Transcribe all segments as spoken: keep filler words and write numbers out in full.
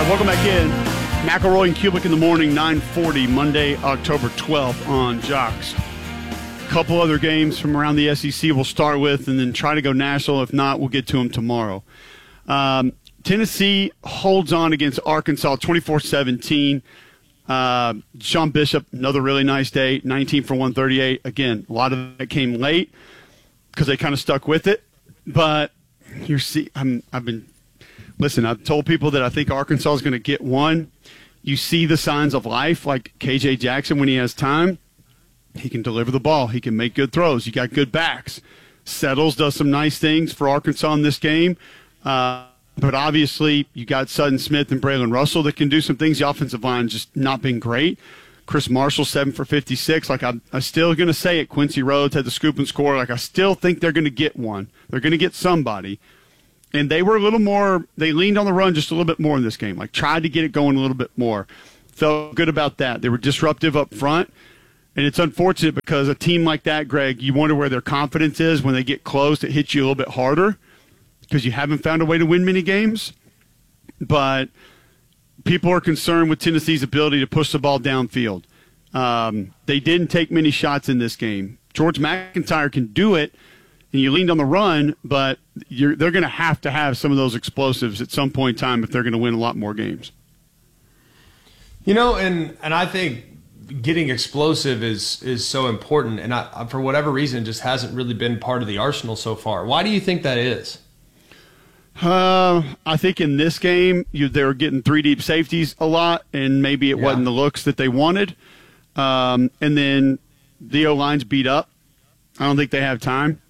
welcome back in. McElroy and Kubick in the morning, nine forty, Monday, October twelfth on Jocks. A couple other games from around the S E C we'll start with and then try to go national. If not, we'll get to them tomorrow. Um, Tennessee holds on against Arkansas twenty-four seventeen. Uh, Sean Bishop, another really nice day, nineteen for one thirty-eight. Again, a lot of it came late because they kind of stuck with it. But you see, I'm, I've been listen. I've told people that I think Arkansas is going to get one. You see the signs of life, like K J Jackson when he has time. He can deliver the ball. He can make good throws. You got good backs. Settles does some nice things for Arkansas in this game. Uh, but obviously, you got Sutton Smith and Braylon Russell that can do some things. The offensive line just not been great. Chris Marshall, seven for fifty-six. Like, I'm, I'm still going to say it. Quincy Rhodes had the scoop and score. Like, I still think they're going to get one. They're going to get somebody. And they were a little more – they leaned on the run just a little bit more in this game. Like, tried to get it going a little bit more. Felt good about that. They were disruptive up front. And it's unfortunate because a team like that, Greg, you wonder where their confidence is when they get close. It hits you a little bit harder because you haven't found a way to win many games. But people are concerned with Tennessee's ability to push the ball downfield. Um, they didn't take many shots in this game. George McIntyre can do it, and you leaned on the run, but you're, they're going to have to have some of those explosives at some point in time if they're going to win a lot more games. You know, and, and I think getting explosive is is so important, and I, for whatever reason, it just hasn't really been part of the arsenal so far. Why do you think that is? Uh, I think in this game, you, they were getting three deep safeties a lot, and maybe it yeah. wasn't the looks that they wanted. Um, and then the O-line's beat up. I don't think they have time.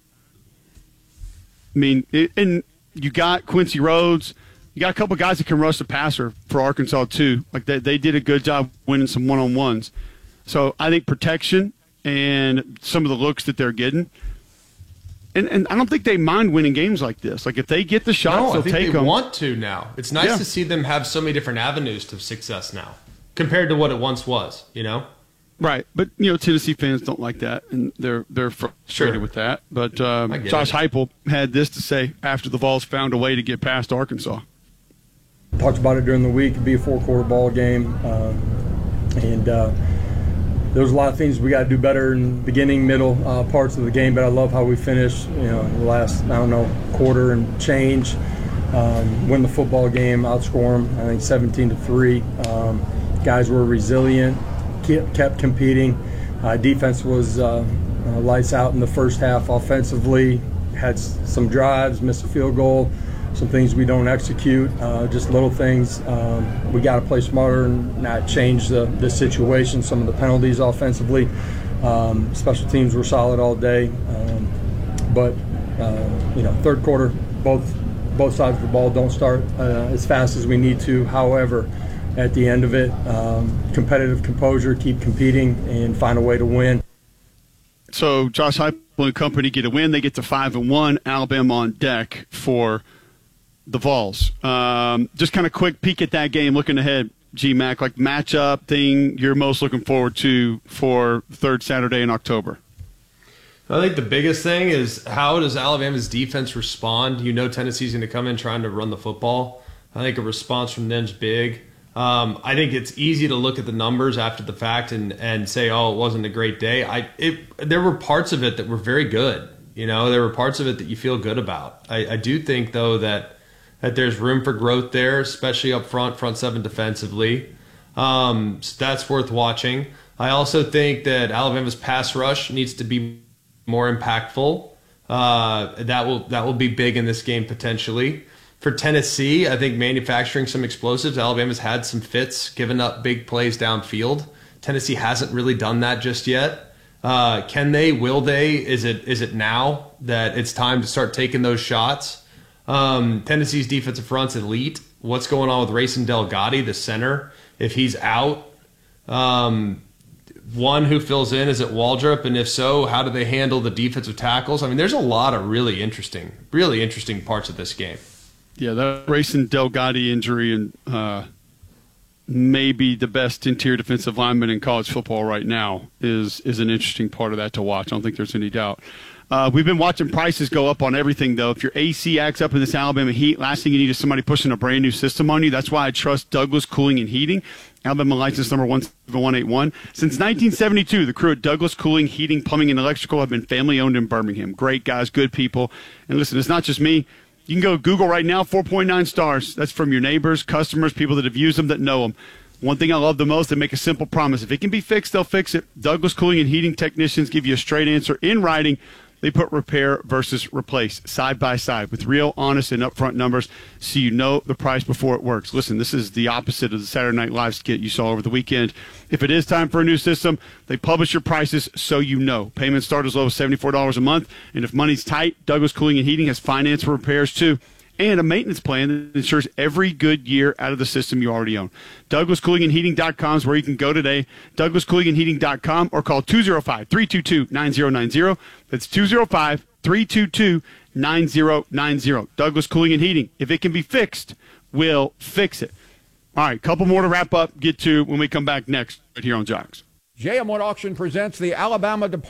I mean, it, and you got Quincy Rhodes. You got a couple guys that can rush the passer for Arkansas, too. Like, they, they did a good job winning some one-on-ones. So I think protection and some of the looks that they're getting. And, and I don't think they mind winning games like this. Like, if they get the shots, no, they'll I think take they them. want to now. It's nice yeah. to see them have so many different avenues to success now compared to what it once was, you know? Right, but you know Tennessee fans don't like that, and they're they're frustrated sure. with that. But um, Josh it. Heupel had this to say after the Vols found a way to get past Arkansas. Talked about it during the week. It'd be a four-quarter ball game, um, and uh, there was a lot of things we got to do better in the beginning, middle uh, parts of the game. But I love how we finished. You know, the last I don't know quarter and change, um, win the football game, outscore them. I think seventeen to three. Um, guys were resilient. Kept competing. Uh, defense was uh, uh, lights out in the first half offensively. Had s- some drives, missed a field goal, some things we don't execute, uh, just little things. Um, we got to play smarter and not change the, the situation. Some of the penalties offensively. Um, special teams were solid all day. Um, but, uh, you know, third quarter, both, both sides of the ball don't start uh, as fast as we need to. However, at the end of it, um, competitive composure, keep competing, and find a way to win. So Josh Heupel and company get a win. They get to five and one. Alabama on deck for the Vols. Um, just kind of quick peek at that game. Looking ahead, G Mac, like matchup thing you're most looking forward to for third Saturday in October. I think the biggest thing is how does Alabama's defense respond? You know Tennessee's going to come in trying to run the football. I think a response from them's big. Um, I think it's easy to look at the numbers after the fact and, and say, oh, it wasn't a great day. I it there were parts of it that were very good. You know, there were parts of it that you feel good about. I, I do think, though, that that there's room for growth there, especially up front, front seven defensively. Um, so that's worth watching. I also think that Alabama's pass rush needs to be more impactful. Uh, that will that will be big in this game potentially. For Tennessee, I think manufacturing some explosives. Alabama's had some fits, giving up big plays downfield. Tennessee hasn't really done that just yet. Uh, can they? Will they? Is it is it now that it's time to start taking those shots? Um, Tennessee's defensive front's elite. What's going on with Rayson Delgatti, the center? If he's out, um, one who fills in, is it Waldrop? And if so, how do they handle the defensive tackles? I mean, there's a lot of really interesting, really interesting parts of this game. Yeah, that Rayson Delgatti injury and uh, maybe the best interior defensive lineman in college football right now is is an interesting part of that to watch. I don't think there's any doubt. Uh, we've been watching prices go up on everything, though. If your A C acts up in this Alabama heat, last thing you need is somebody pushing a brand new system on you. That's why I trust Douglas Cooling and Heating. Alabama license number one seven one eight one. Since nineteen seventy-two, the crew at Douglas Cooling, Heating, Plumbing, and Electrical have been family-owned in Birmingham. Great guys, good people. And listen, it's not just me. You can go Google right now, four point nine stars. That's from your neighbors, customers, people that have used them, that know them. One thing I love the most, they make a simple promise. If it can be fixed, they'll fix it. Douglas Cooling and Heating technicians give you a straight answer in writing. They put repair versus replace side by side with real, honest, and upfront numbers so you know the price before it works. Listen, this is the opposite of the Saturday Night Live skit you saw over the weekend. If it is time for a new system, they publish your prices so you know. Payments start as low as seventy-four dollars a month, and if money's tight, Douglas Cooling and Heating has finance for repairs too, and a maintenance plan that ensures every good year out of the system you already own. Douglas Cooling and Heating dot com is where you can go today. Douglas Cooling and Heating dot com, or call two oh five, three two two, nine oh nine oh. That's two oh five, three two two, nine oh nine oh. Douglas Cooling and Heating. If it can be fixed, we'll fix it. All right, couple more to wrap up, get to when we come back next right here on Jocks. J M one Auction presents the Alabama Department